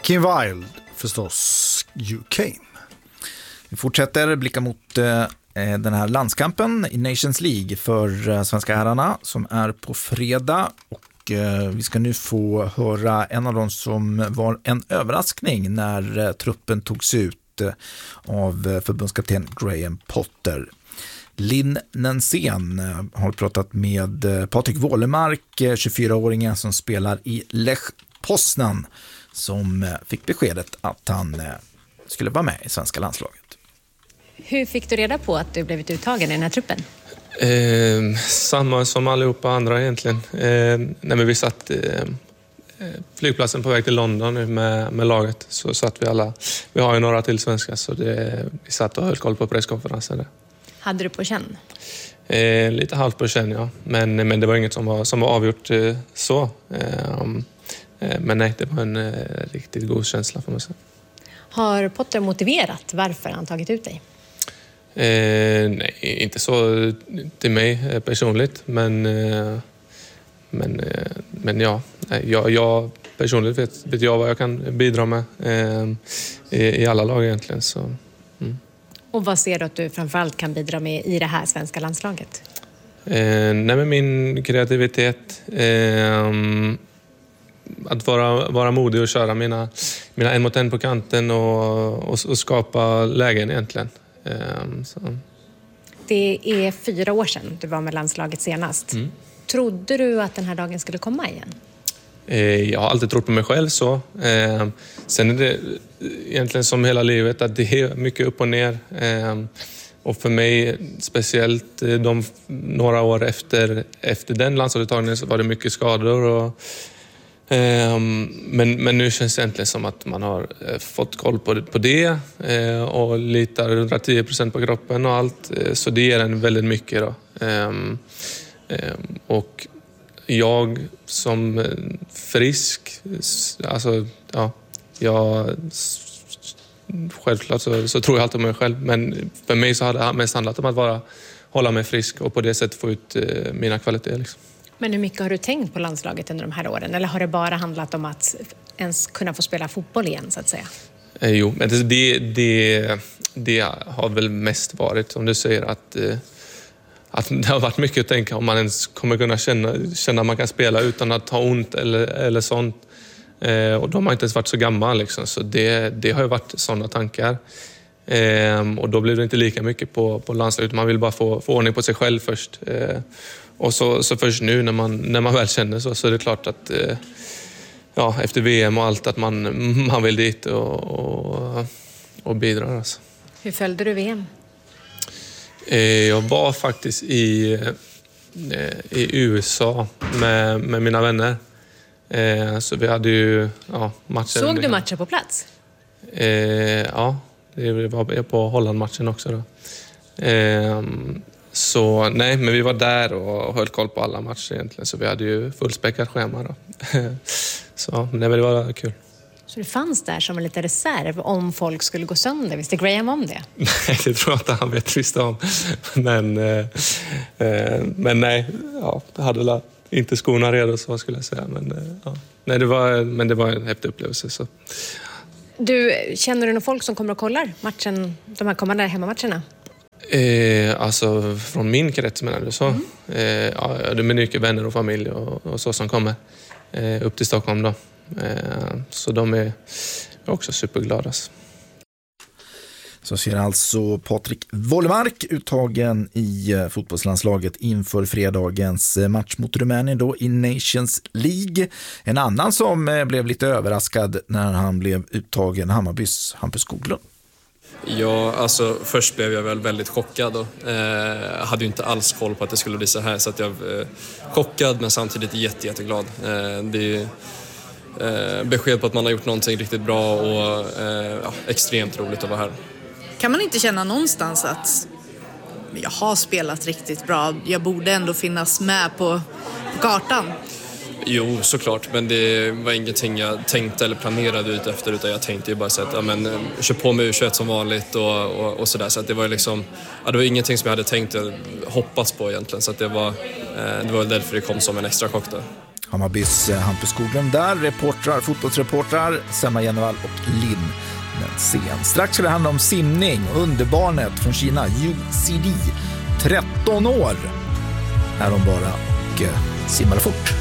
Kim Wilde, förstås, You Came. Vi fortsätter blicka mot den här landskampen i Nations League för svenska herrarna som är på fredag. Och vi ska nu få höra en av dem som var en överraskning när truppen togs ut av förbundskapten Graham Potter. Linn Nensén har pratat med Patrik Wålemark, 24-åringen som spelar i Lech Poznan, som fick beskedet att han skulle vara med i svenska landslaget. Hur fick du reda på att du blivit uttagen i den här truppen? Samma som allihopa andra egentligen. När vi satt flygplatsen på väg till London nu med laget, så satt vi alla, vi har ju några till svenskar, så vi satt och höll koll på presskonferensen där. Hade du på känn? Lite halvt på känn, ja. Men det var inget som var avgjort så. Men nej, det var en riktigt god känsla för mig. Har Potter motiverat varför han tagit ut dig? Nej, inte så till mig personligt, men ja, jag personligt vet jag vad jag kan bidra med i alla lag egentligen. Så. Och vad ser du att du framförallt kan bidra med i det här svenska landslaget? Nej, men min kreativitet, att vara modig och köra mina 1-mot-1 på kanten och skapa lägen egentligen. Så. Det är 4 år sedan du var med landslaget senast. Trodde du att den här dagen skulle komma igen? Jag har alltid trott på mig själv så. Sen är det egentligen som hela livet att det är mycket upp och ner. Och för mig, speciellt några år efter den landslagsuttagningen, så var det mycket skador. Men nu känns det egentligen som att man har fått koll på det och litar 110% på kroppen och allt. Så det ger en väldigt mycket då. Och jag som frisk, alltså ja, självklart så tror jag alltid på mig själv. Men för mig så har det mest handlat om att hålla mig frisk och på det sättet få ut mina kvaliteter liksom. Men hur mycket har du tänkt på landslaget under de här åren? Eller har det bara handlat om att ens kunna få spela fotboll igen, så att säga? Jo, men det har väl mest varit, som du säger, att det har varit mycket att tänka om man ens kommer kunna känna att man kan spela utan att ha ont eller sånt. Och de har inte ens varit så gamla liksom, så det har ju varit sådana tankar. Och då blir det inte lika mycket på landslaget. Man vill bara få ordning på sig själv först. Och så först nu när man väl känner så är det klart att efter VM och allt att man vill dit och bidra. Alltså. Hur följde du VM? Jag var faktiskt i USA med mina vänner. Så vi hade ju matcher. Såg du matcher på plats? Ja, det var på Holland-matchen också då. Så nej, men vi var där och höll koll på alla matcher egentligen. Så vi hade ju fullspäckat schema då. Så nej, men det var kul. Så det fanns där som en liten reserv om folk skulle gå sönder? Visste Graham om det? Nej, det tror jag inte han visste om. Men nej, det hade väl inte skorna redo, så skulle jag säga. Nej, det var en häftig upplevelse. Så. Känner du någon folk som kommer och kollar de här kommande hemmamatcherna? Alltså från min krets menar du så? Det är mycket vänner och familj och så som kommer upp till Stockholm då. Så de är också superglada. Så ser alltså Patrik Wålemark uttagen i fotbollslandslaget inför fredagens match mot Rumänien då i Nations League. En annan som blev lite överraskad när han blev uttagen, Hammarbys Hampus Skoglund. Ja, alltså först blev jag väl väldigt chockad och hade ju inte alls koll på att det skulle bli så här, så att jag chockad men samtidigt jätteglad. Det är besked på att man har gjort någonting riktigt bra och extremt roligt att vara här. Kan man inte känna någonstans att jag har spelat riktigt bra, jag borde ändå finnas med på kartan? Jo, såklart, men det var ingenting jag tänkte eller planerade ut efter, utan jag tänkte ju bara så att kör på med U21 som vanligt och sådär, så att det var liksom, det var ingenting som jag hade tänkt eller hoppats på egentligen, så att det var därför det kom som en extra chock där. Hammarbys Hampus Skoglund där, fotbollsreportrar Semma Jenevall och Linn Nensén. Strax ska det handla om simning, underbarnet från Kina, UCD, 13 år är hon bara och simmade fort.